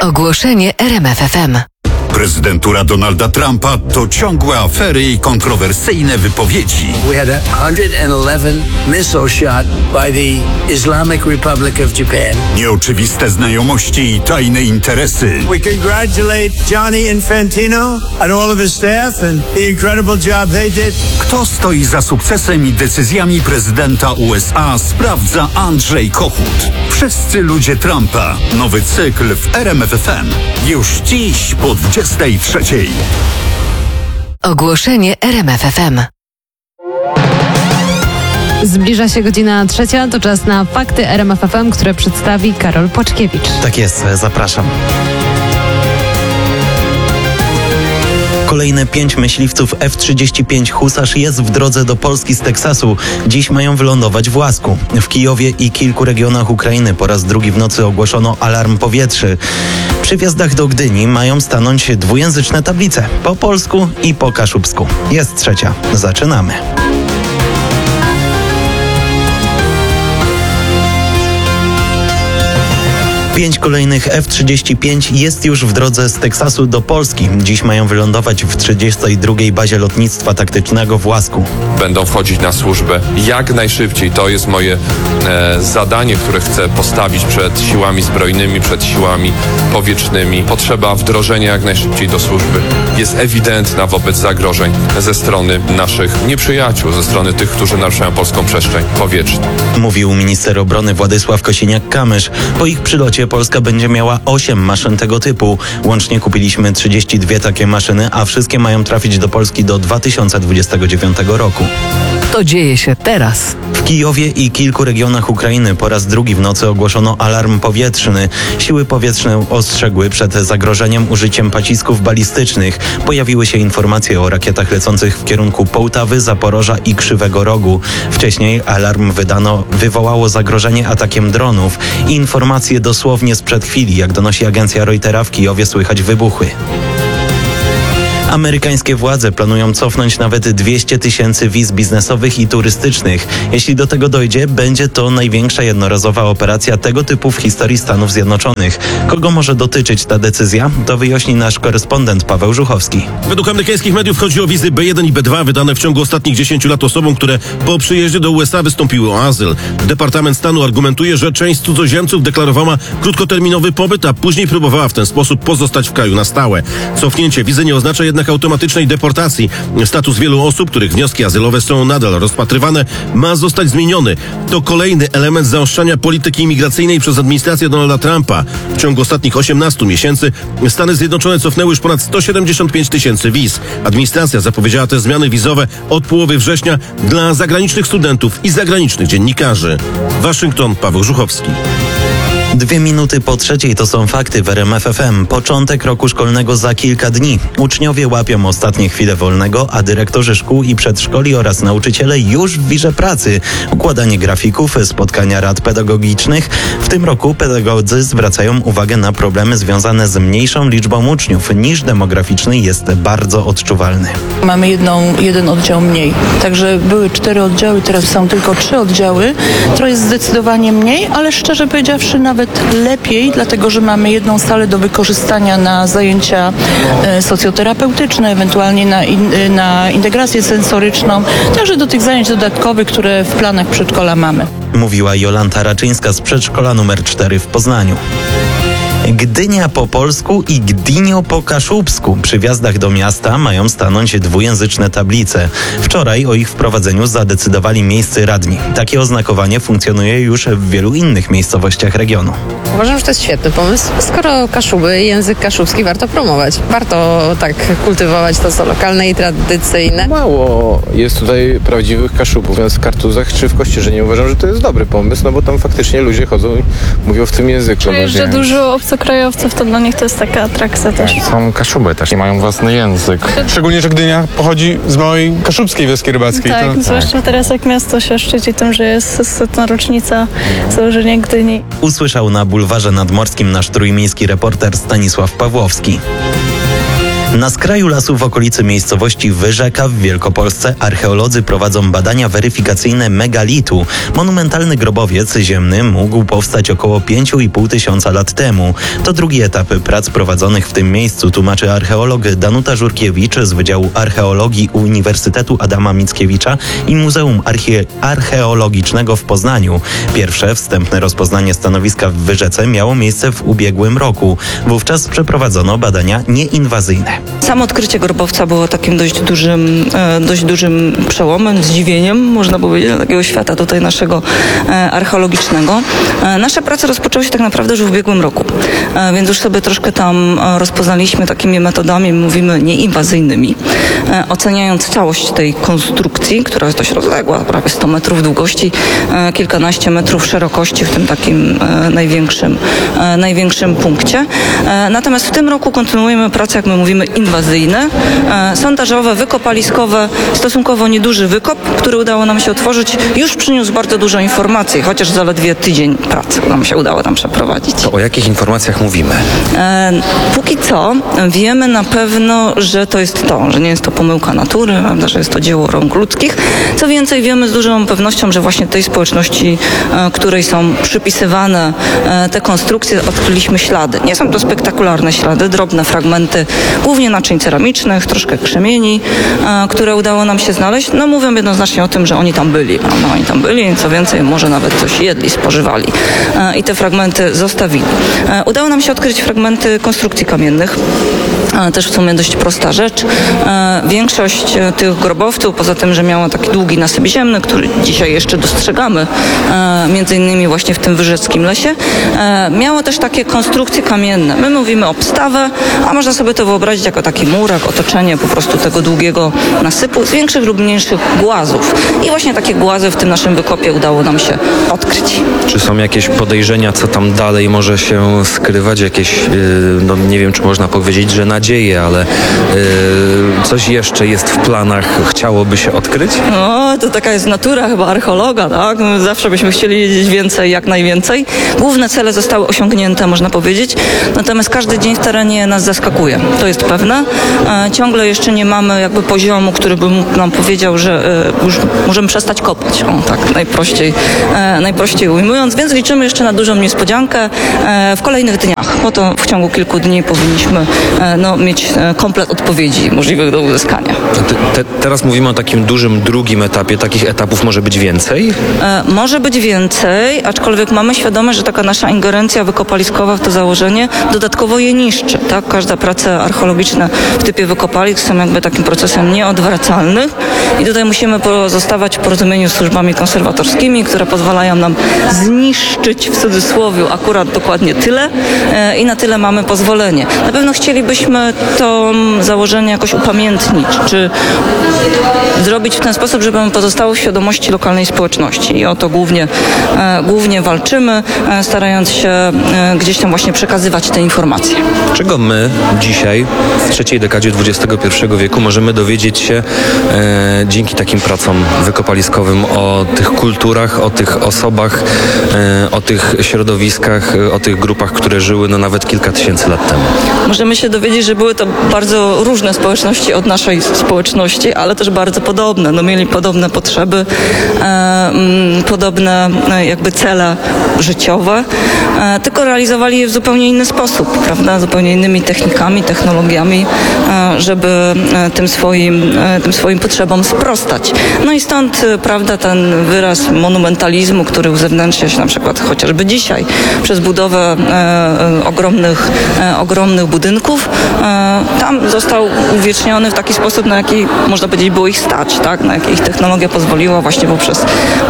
Ogłoszenie RMF FM. Prezydentura Donalda Trumpa to ciągłe afery i kontrowersyjne wypowiedzi. We had 111 missile shot by the Islamic Republic of Japan. Nieoczywiste znajomości i tajne interesy. We congratulate Johnny Infantino and all of his staff and the incredible job they did. Kto stoi za sukcesem i decyzjami prezydenta USA, sprawdza Andrzej Kochut. Wszyscy ludzie Trumpa. Nowy cykl w RMF FM. Już dziś po 23. Ogłoszenie RMF FM. Zbliża się godzina 3, to czas na fakty RMF FM, które przedstawi Karol Płaczkiewicz. Tak jest, zapraszam. Kolejne 5 myśliwców F-35 Husarz jest w drodze do Polski z Teksasu. Dziś mają wylądować w Łasku. W Kijowie i kilku regionach Ukrainy po raz drugi w nocy ogłoszono alarm powietrzny. Przy wjazdach do Gdyni mają stanąć dwujęzyczne tablice. Po polsku i po kaszubsku. Jest 3. Zaczynamy. Pięć kolejnych F-35 jest już w drodze z Teksasu do Polski. Dziś mają wylądować w 32. bazie lotnictwa taktycznego w Łasku. Będą wchodzić na służbę jak najszybciej. To jest moje zadanie, które chcę postawić przed siłami zbrojnymi, przed siłami powietrznymi. Potrzeba wdrożenia jak najszybciej do służby jest ewidentna wobec zagrożeń ze strony naszych nieprzyjaciół, ze strony tych, którzy naruszają polską przestrzeń powietrzną. Mówił minister obrony Władysław Kosiniak-Kamysz. Po ich przylocie Polska będzie miała 8 maszyn tego typu. Łącznie kupiliśmy 32 takie maszyny, a wszystkie mają trafić do Polski do 2029 roku. To dzieje się teraz. W Kijowie i kilku regionach Ukrainy po raz drugi w nocy ogłoszono alarm powietrzny. Siły powietrzne ostrzegły przed zagrożeniem użyciem pocisków balistycznych. Pojawiły się informacje o rakietach lecących w kierunku Połtawy, Zaporoża i Krzywego Rogu. Wcześniej alarm wywołało zagrożenie atakiem dronów. Informacje dosłownie sprzed chwili, jak donosi agencja Reutera, w Kijowie słychać wybuchy. Amerykańskie władze planują cofnąć nawet 200 000 wiz biznesowych i turystycznych. Jeśli do tego dojdzie, będzie to największa jednorazowa operacja tego typu w historii Stanów Zjednoczonych. Kogo może dotyczyć ta decyzja? To wyjaśni nasz korespondent Paweł Żuchowski. Według amerykańskich mediów chodzi o wizy B1 i B2 wydane w ciągu ostatnich 10 lat osobom, które po przyjeździe do USA wystąpiły o azyl. Departament Stanu argumentuje, że część cudzoziemców deklarowała krótkoterminowy pobyt, a później próbowała w ten sposób pozostać w kraju na stałe. Cofnięcie wizy nie oznacza jednak automatycznej deportacji. Status wielu osób, których wnioski azylowe są nadal rozpatrywane, ma zostać zmieniony. To kolejny element zaostrzania polityki imigracyjnej przez administrację Donalda Trumpa. W ciągu ostatnich 18 miesięcy Stany Zjednoczone cofnęły już ponad 175 000 wiz. Administracja zapowiedziała te zmiany wizowe od połowy września dla zagranicznych studentów i zagranicznych dziennikarzy. Waszyngton, Paweł Żuchowski. 2 minuty po 3 to są fakty w RMF FM. Początek roku szkolnego za kilka dni. Uczniowie łapią ostatnie chwile wolnego, a dyrektorzy szkół i przedszkoli oraz nauczyciele już w wirze pracy. Układanie grafików, spotkania rad pedagogicznych. W tym roku pedagodzy zwracają uwagę na problemy związane z mniejszą liczbą uczniów. Niż demograficzny jest bardzo odczuwalny. Mamy jeden oddział mniej. Także były 4 oddziały, teraz są tylko 3 oddziały. To jest zdecydowanie mniej, ale szczerze powiedziawszy nawet lepiej, dlatego że mamy jedną salę do wykorzystania na zajęcia socjoterapeutyczne, ewentualnie na integrację sensoryczną, także do tych zajęć dodatkowych, które w planach przedszkola mamy. Mówiła Jolanta Raczyńska z przedszkola numer 4 w Poznaniu. Gdynia po polsku i Gdynio po kaszubsku. Przy wjazdach do miasta mają stanąć dwujęzyczne tablice. Wczoraj o ich wprowadzeniu zadecydowali miejscy radni. Takie oznakowanie funkcjonuje już w wielu innych miejscowościach regionu. Uważam, że to jest świetny pomysł. Skoro Kaszuby, język kaszubski warto promować. Warto tak kultywować to, co lokalne i tradycyjne. Mało jest tutaj prawdziwych Kaszubów. W Kartuzach czy w Kościerzynie uważam, że to jest dobry pomysł, no bo tam faktycznie ludzie chodzą i mówią w tym języku. Że dużo obcokrajowców, to dla nich to jest taka atrakcja też. Są Kaszuby też i mają własny język. Szczególnie, że Gdynia pochodzi z małej kaszubskiej wioski rybackiej. Tak, zwłaszcza teraz jak miasto się szczyci tym, że jest 100. rocznica założenia Gdyni. Usłyszał na bulwarze nadmorskim nasz trójmiejski reporter Stanisław Pawłowski. Na skraju lasu w okolicy miejscowości Wyrzeka w Wielkopolsce archeolodzy prowadzą badania weryfikacyjne megalitu. Monumentalny grobowiec ziemny mógł powstać około 5,5 tysiąca lat temu. To drugi etap prac prowadzonych w tym miejscu, tłumaczy archeolog Danuta Żurkiewicz z Wydziału Archeologii Uniwersytetu Adama Mickiewicza i Muzeum Archeologicznego w Poznaniu. Pierwsze wstępne rozpoznanie stanowiska w Wyrzece miało miejsce w ubiegłym roku. Wówczas przeprowadzono badania nieinwazyjne. Samo odkrycie grobowca było takim dość dużym przełomem, zdziwieniem, można powiedzieć, dla takiego świata tutaj naszego archeologicznego. Nasze prace rozpoczęły się tak naprawdę już w ubiegłym roku, więc już sobie troszkę tam rozpoznaliśmy takimi metodami, mówimy nieinwazyjnymi, oceniając całość tej konstrukcji, która jest dość rozległa, prawie 100 metrów długości, kilkanaście metrów szerokości w tym takim największym punkcie. Natomiast w tym roku kontynuujemy pracę, jak my mówimy, inwazyjne, sondażowe, wykopaliskowe, stosunkowo nieduży wykop, który udało nam się otworzyć, już przyniósł bardzo dużo informacji, chociaż zaledwie tydzień pracy nam się udało tam przeprowadzić. To o jakich informacjach mówimy? Póki co wiemy na pewno, że to jest to, że nie jest to pomyłka natury, prawda, że jest to dzieło rąk ludzkich. Co więcej, wiemy z dużą pewnością, że właśnie tej społeczności, której są przypisywane te konstrukcje, odkryliśmy ślady. Nie są to spektakularne ślady, drobne fragmenty, głównie naczyń ceramicznych, troszkę krzemieni, które udało nam się znaleźć. No mówią jednoznacznie o tym, że oni tam byli. Prawda? Oni tam byli, co więcej, może nawet coś jedli, spożywali i te fragmenty zostawili. Udało nam się odkryć fragmenty konstrukcji kamiennych. Też w sumie dość prosta rzecz. Większość tych grobowców, poza tym, że miała taki długi nasyp ziemny, który dzisiaj jeszcze dostrzegamy, między innymi właśnie w tym wyrzeckim lesie, miało też takie konstrukcje kamienne. My mówimy obstawę, a można sobie to wyobrazić jako taki murek, otoczenie po prostu tego długiego nasypu z większych lub mniejszych głazów. I właśnie takie głazy w tym naszym wykopie udało nam się odkryć. Czy są jakieś podejrzenia, co tam dalej może się skrywać? Jakieś, no nie wiem, czy można powiedzieć, że nadzieje, ale coś jeszcze jest w planach, chciałoby się odkryć? No, to taka jest natura chyba archeologa, tak? My zawsze byśmy chcieli wiedzieć więcej, jak najwięcej. Główne cele zostały osiągnięte, można powiedzieć, natomiast każdy dzień w terenie nas zaskakuje. To jest pewne. Ciągle jeszcze nie mamy jakby poziomu, który by nam powiedział, że już możemy przestać kopać. O, tak najprościej ujmując, więc liczymy jeszcze na dużą niespodziankę w kolejnych dniach, bo to w ciągu kilku dni powinniśmy mieć komplet odpowiedzi możliwych do uzyskania. Teraz mówimy o takim dużym drugim etapie. Takich etapów może być więcej? Może być więcej, aczkolwiek mamy świadomość, że taka nasza ingerencja wykopaliskowa w to założenie dodatkowo je niszczy. Tak? Każda praca archeologiczna w typie wykopalisk są jakby takim procesem nieodwracalnym i tutaj musimy pozostawać w porozumieniu z służbami konserwatorskimi, które pozwalają nam zniszczyć w cudzysłowie akurat dokładnie tyle i na tyle mamy pozwolenie. Na pewno chcielibyśmy to założenie jakoś upamiętnić, czy zrobić w ten sposób, żeby ono pozostało w świadomości lokalnej społeczności. I o to głównie walczymy, starając się gdzieś tam właśnie przekazywać te informacje. Czego my dzisiaj, w trzeciej dekadzie XXI wieku, możemy dowiedzieć się dzięki takim pracom wykopaliskowym o tych kulturach, o tych osobach, o tych środowiskach, o tych grupach, które żyły nawet kilka tysięcy lat temu? Możemy się dowiedzieć, że były to bardzo różne społeczności od naszej społeczności, ale też bardzo podobne. Mieli podobne potrzeby, podobne jakby cele życiowe, tylko realizowali je w zupełnie inny sposób, prawda? Zupełnie innymi technikami, technologiami, żeby tym swoim potrzebom sprostać. No i stąd, prawda, ten wyraz monumentalizmu, który uzewnętrznia się na przykład chociażby dzisiaj przez budowę ogromnych budynków, tam został uwieczniony w taki sposób, na jaki można powiedzieć było ich stać, tak? Na jaki ich technologia pozwoliła właśnie poprzez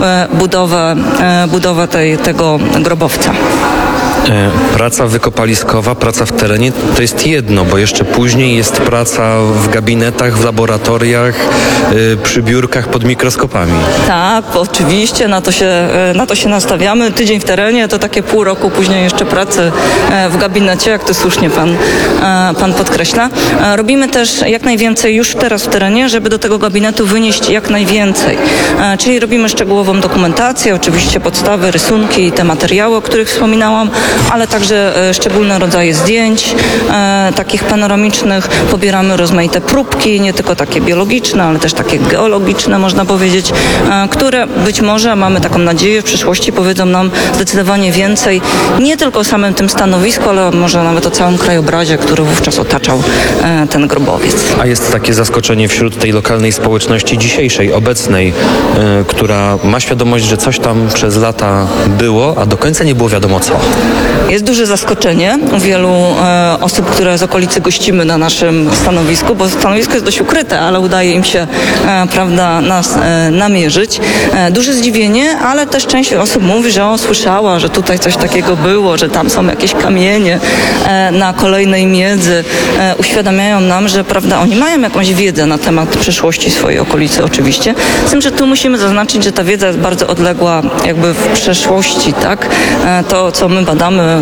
budowę tego grobowca. Praca wykopaliskowa, praca w terenie to jest jedno, bo jeszcze później jest praca w gabinetach, w laboratoriach, przy biurkach pod mikroskopami. Tak, oczywiście, na to się nastawiamy. Tydzień w terenie to takie pół roku później jeszcze pracy w gabinecie, jak to słusznie pan podkreśla. Robimy też jak najwięcej już teraz w terenie, żeby do tego gabinetu wynieść jak najwięcej. Czyli robimy szczegółową dokumentację, oczywiście podstawy, rysunki i te materiały, o których wspominałam, ale także szczególne rodzaje zdjęć, takich panoramicznych. Pobieramy rozmaite próbki, nie tylko takie biologiczne, ale też takie geologiczne, można powiedzieć, które być może, mamy taką nadzieję, w przyszłości powiedzą nam zdecydowanie więcej, nie tylko o samym tym stanowisku, ale może nawet o całym krajobrazie, który wówczas otaczał ten grobowiec. A jest takie zaskoczenie wśród tej lokalnej społeczności dzisiejszej, obecnej, która ma świadomość, że coś tam przez lata było, a do końca nie było wiadomo co. Jest duże zaskoczenie u wielu osób, które z okolicy gościmy na naszym stanowisku, bo stanowisko jest dość ukryte, ale udaje im się, prawda, nas namierzyć. Duże zdziwienie, ale też część osób mówi, że słyszała, że tutaj coś takiego było, że tam są jakieś kamienie na kolejnej miedzy. Uświadamiają nam, że prawda, oni mają jakąś wiedzę na temat przyszłości swojej okolicy oczywiście. Z tym, że tu musimy zaznaczyć, że ta wiedza jest bardzo odległa jakby w przeszłości, tak? To, co my badamy,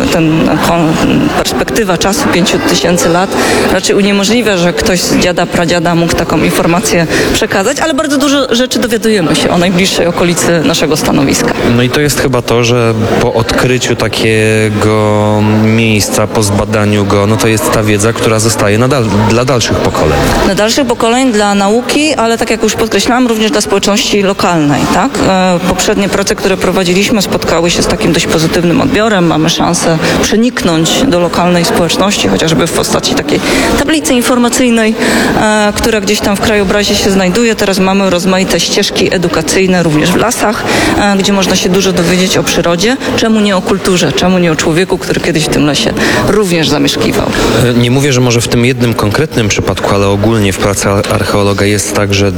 perspektywa czasu 5000 lat raczej uniemożliwia, że ktoś z dziada, pradziada mógł taką informację przekazać, ale bardzo dużo rzeczy dowiadujemy się o najbliższej okolicy naszego stanowiska. No i to jest chyba to, że po odkryciu takiego miejsca, po zbadaniu go, no to jest ta wiedza, która zostaje dla dalszych pokoleń. Dla dalszych pokoleń, dla nauki, ale tak jak już podkreślałam, również dla społeczności lokalnej, tak? Poprzednie prace, które prowadziliśmy, spotkały się z takim dość pozytywnym odbiorem. Mamy szansę przeniknąć do lokalnej społeczności, chociażby w postaci takiej tablicy informacyjnej, która gdzieś tam w krajobrazie się znajduje. Teraz mamy rozmaite ścieżki edukacyjne również w lasach, gdzie można się dużo dowiedzieć o przyrodzie. Czemu nie o kulturze? Czemu nie o człowieku, który kiedyś w tym lesie również zamieszkiwał? Nie mówię, że może w tym jednym konkretnym przypadku, ale ogólnie w pracy archeologa jest tak, że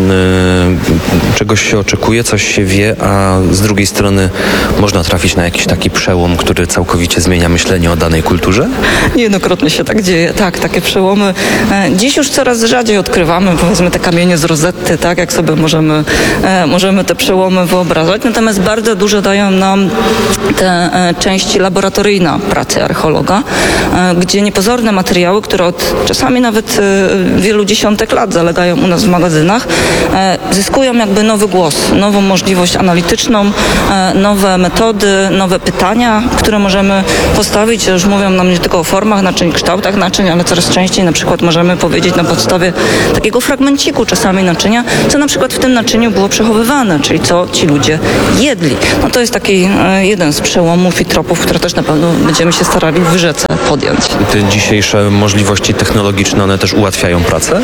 czegoś się oczekuje, coś się wie, a z drugiej strony można trafić na jakiś taki przełom, który całkowicie zmienia myślenie o danej kulturze? Niejednokrotnie się tak dzieje. Tak, takie przełomy. Dziś już coraz rzadziej odkrywamy, powiedzmy, te kamienie z Rosetty, tak, jak sobie możemy te przełomy wyobrażać. Natomiast bardzo dużo dają nam te części laboratoryjna pracy archeologa, gdzie niepozorne materiały, które od czasami nawet wielu dziesiątek lat zalegają u nas w magazynach, zyskują jakby nowy głos, nową możliwość analityczną, nowe metody, nowe pytania, które możemy postawić. Już mówią nam nie tylko o formach naczyń, kształtach naczyń, ale coraz częściej na przykład możemy powiedzieć na podstawie takiego fragmenciku czasami naczynia, co na przykład w tym naczyniu było przechowywane, czyli co ci ludzie jedli. No to jest taki jeden z przełomów i tropów, które też na pewno będziemy się starali w Wyrzece podjąć. Te dzisiejsze możliwości technologiczne, one też ułatwiają pracę?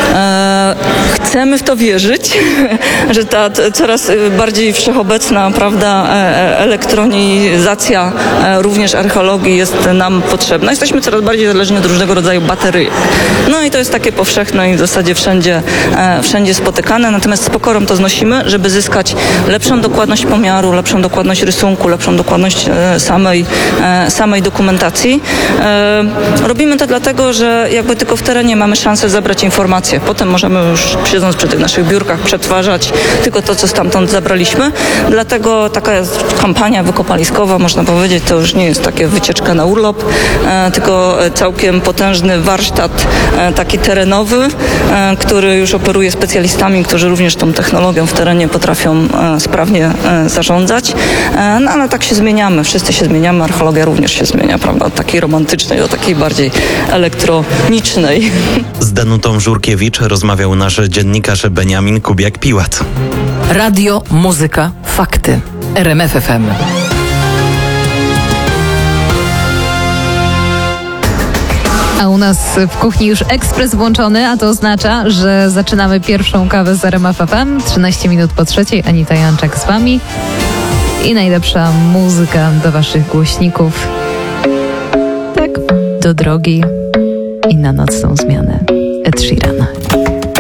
Chcemy w to wierzyć, że ta coraz bardziej wszechobecna, prawda, elektronizacja również archeologii jest nam potrzebna. Jesteśmy coraz bardziej zależni od różnego rodzaju baterii. No i to jest takie powszechne i w zasadzie wszędzie spotykane, natomiast z pokorą to znosimy, żeby zyskać lepszą dokładność pomiaru, lepszą dokładność rysunku, lepszą dokładność samej dokumentacji. Robimy to dlatego, że jakby tylko w terenie mamy szansę zebrać informacje. Potem możemy już, siedząc przy tych naszych biurkach, przetwarzać tylko to, co stamtąd zabraliśmy. Dlatego taka kampania wykopaliskowa, można powiedzieć, to już nie jest takie wycieczka na urlop, tylko całkiem potężny warsztat taki terenowy, który już operuje specjalistami, którzy również tą technologią w terenie potrafią sprawnie zarządzać. No ale tak się zmieniamy, wszyscy się zmieniamy, archeologia również się zmienia, prawda, od takiej romantycznej do takiej bardziej elektronicznej. Z Danutą Żurkiewicz rozmawiał nasz dziennikarz Beniamin Kubiak-Piłat. Radio, muzyka, fakty. RMF FM. A u nas w kuchni już ekspres włączony, a to oznacza, że zaczynamy pierwszą kawę z RMF FM. 13 minut po 3:00, Anita Janczak z wami. I najlepsza muzyka do waszych głośników. Tak, do drogi i na nocną zmianę.